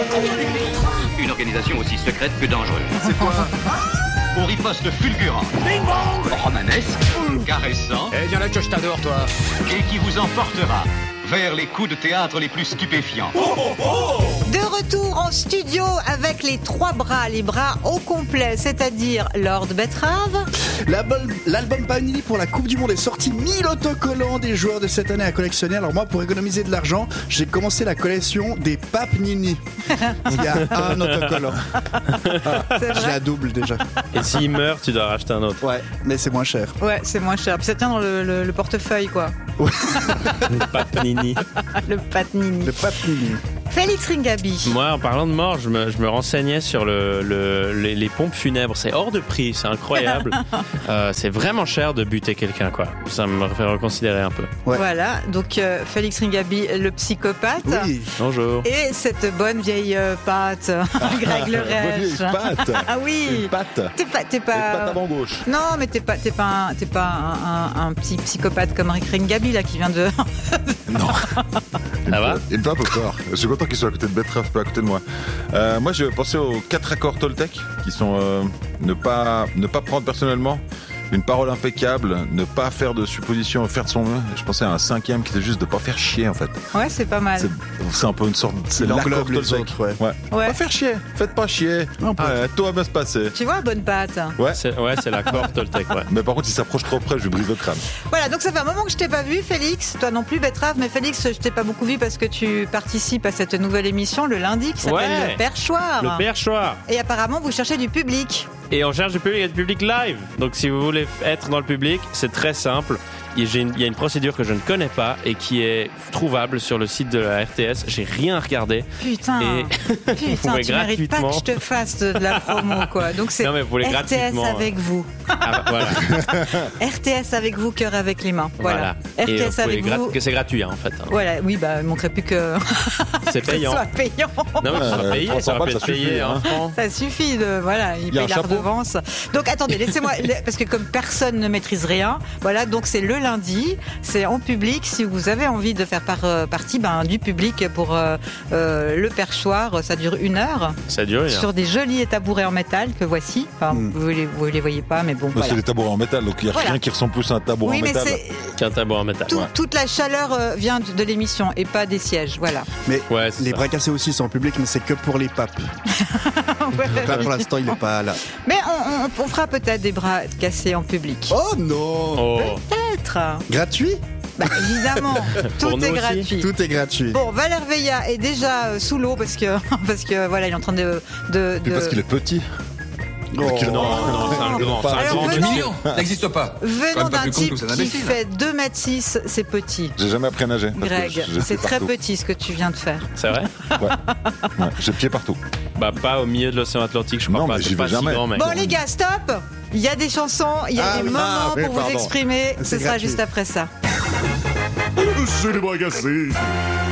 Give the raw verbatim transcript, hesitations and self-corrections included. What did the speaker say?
Une organisation aussi secrète que dangereuse. C'est quoi? On riposte fulgurant, romanesque, caressant, Eh, viens là que je t'adore, toi. et qui vous emportera vers les coups de théâtre les plus stupéfiants. De retour en studio avec les trois bras, les bras au complet, c'est-à-dire Lord Betrave. L'album, l'album Panini pour la Coupe du Monde est sorti. mille autocollants des joueurs de cette année à collectionner. Alors moi, pour économiser de l'argent, j'ai commencé la collection des Papes Nini. Il y a un autocollant. Ah, je la double déjà. Et s'il meurt, tu dois racheter un autre. Ouais, mais c'est moins cher. Ouais, c'est moins cher. Puis ça tient dans le, le- le portefeuille, quoi. Pas Panini. Le Pape Nini. Le Pape Nini. Félix Ringaby. Moi, en parlant de mort, je me, je me renseignais sur le, le- les, les pompes funèbres. C'est hors de prix, c'est incroyable. Euh, c'est vraiment cher de buter quelqu'un, quoi. Ça me fait reconsidérer un peu. Ouais. Voilà, donc euh, Félix Ringaby, le psychopathe. Oui. Bonjour. Et cette bonne vieille euh, patte, Greg Le Rech. Patte. Ah oui. Une patte. T'es pas, t'es Une patte pas. avant gauche. Non, mais t'es pas, t'es pas, un, t'es pas un, un- un petit psychopathe comme Rick Ringaby là qui vient de. Non. Ça va? Une patte au corps. Je suis content qu'il soit à côté de Betrave, pas à côté de moi. Euh, moi, je pensais aux quatre accords Toltec qui sont euh, ne pas ne pas prendre personnellement, une parole impeccable, ne pas faire de suppositions, faire de son mieux. Je pensais à un cinquième qui était juste de pas faire chier en fait. Ouais, c'est pas mal. C'est, c'est un peu une sorte. C'est Il l'accord englobe les Toltec. autres, ouais. Ouais. Pas faire chier. Faites pas chier. Non, pas- Ah, tout va bien se passer. Tu vois, bonne patte. Ouais. C'est, ouais, c'est l'accord Toltec, ouais. Mais par contre, il s'approche trop près, je lui brise le crâne. Voilà, donc ça fait un moment que je t'ai pas vu, Félix. Toi non plus, Betrave, mais Félix, je t'ai pas beaucoup vu parce que tu participes à cette nouvelle émission le lundi qui s'appelle Ouais. Le Perchoir. Le perchoir. Et apparemment, vous cherchez du public. Et on cherche du public, il y a du public live. Donc si vous voulez être dans le public, c'est très simple. Il y a j'ai une- il y a une procédure que je ne connais pas et qui est trouvable sur le site de la R T S. J'ai rien regardé. Putain, Et putain, pouvez tu mérites pas gratuitement- que je te fasse de la promo, quoi. Donc c'est Non, mais vous pouvez R T S gratuitement, avec vous. Ah, voilà. R T S avec vous, cœur avec les mains. Voilà. Voilà. Et R T vous S pouvez avec grat- vous. que c'est gratuit hein, en fait. hein. Voilà, oui, bah, il manquerait plus que C'est que ce payant. soit payant. Non, mais ça sera Euh, payé, trois cents ça va balles, peut-être ça suffit, payer hein. un franc. Ça suffit de voilà, il Il y a paye un la chapeau. redevance. Donc attendez, laissez-moi parce que comme personne ne maîtrise rien, voilà, donc c'est le lundi, c'est en public. Si vous avez envie de faire par, euh, partie ben, du public pour euh, euh, le perchoir, ça dure une heure Ça dure. il y a- sur des jolis tabourets en métal que voici. Enfin, Mm. vous les vous les voyez pas, mais bon. Mais Voilà. c'est des tabourets en métal, donc il n'y a Voilà. rien qui ressemble plus à un tabouret Oui, en mais métal. c'est Qu'un tabouret en métal. tout- Ouais. toute la chaleur euh, vient de, de l'émission et pas des sièges. Voilà. Mais Ouais, c'est les ça. bras cassés aussi sont en public, mais c'est que pour les papes. Donc là, pour l'instant, il n'est pas là. Mais on, on- on fera peut-être des bras cassés en public. Oh non! Oh. Peut-être. Gratuit? Bah, évidemment, Pour tout nous est aussi. gratuit. Tout est gratuit. Bon, Valère Veilla est déjà euh, sous l'eau parce que parce que voilà, il est en train de de, Puis de- parce qu'il est petit. Oh. Parce qu'il- Non, non, c'est un grand, c'est un Alors, grand venons- monsieur. Ça n'existe pas. Quand venant même pas d'un plus con type que ces qui imbéciles. fait deux mètres six, c'est petit. J'ai jamais appris à nager. parce que Greg, je- je c'est sais très partout. petit ce que tu viens de faire. C'est vrai? Ouais, j'ai pied partout. Bah pas au milieu de l'océan Atlantique, je crois Non, pas. mais C'est j'y pas vais si jamais. grand, mec. Bon les gars, stop. Il y a des chansons, il y a Ah des oui. moments Ah, oui, pour vous pardon. exprimer. Ce C'est sera gratuit. juste après ça. C'est les bras cassés.